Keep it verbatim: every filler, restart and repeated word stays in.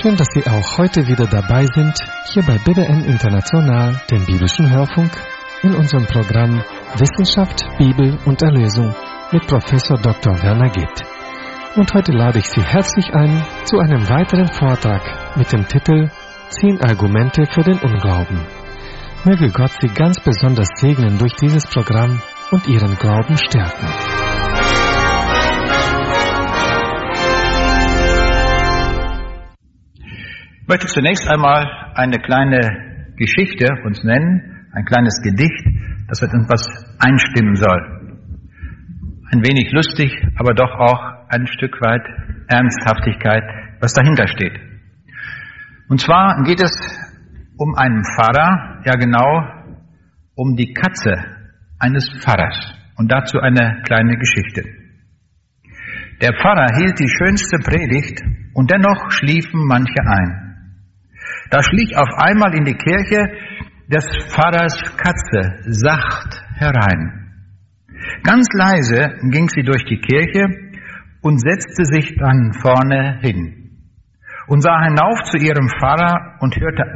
Schön, dass Sie auch heute wieder dabei sind, hier bei B D N International, dem biblischen Hörfunk, in unserem Programm Wissenschaft, Bibel und Erlösung mit Professor Doktor Werner Gitt. Und heute lade ich Sie herzlich ein zu einem weiteren Vortrag mit dem Titel Zehn Argumente für den Unglauben. Möge Gott Sie ganz besonders segnen durch dieses Programm und Ihren Glauben stärken. Ich möchte zunächst einmal eine kleine Geschichte uns nennen, ein kleines Gedicht, das mit etwas einstimmen soll. Ein wenig lustig, aber doch auch ein Stück weit Ernsthaftigkeit, was dahinter steht. Und zwar geht es um einen Pfarrer, ja genau um die Katze eines Pfarrers. Und dazu eine kleine Geschichte. Der Pfarrer hielt die schönste Predigt und dennoch schliefen manche ein. Da schlich auf einmal in die Kirche des Pfarrers Katze sacht herein. Ganz leise ging sie durch die Kirche und setzte sich dann vorne hin und sah hinauf zu ihrem Pfarrer und hörte